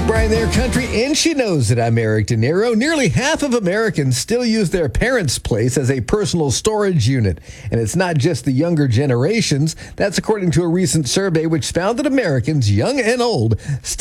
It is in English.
Brian there, country, and she knows that I'm Eric De Niro. Nearly half of Americans still use their parents' place as a personal storage unit. And it's not just the younger generations. That's according to a recent survey which found that Americans, young and old, still